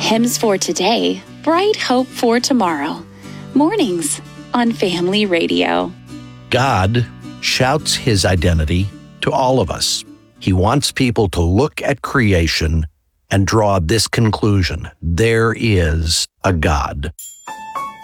Hymns for today, bright hope for tomorrow. Mornings on Family Radio. God shouts his identity to all of us. He wants people to look at creation and draw this conclusion: there is a God.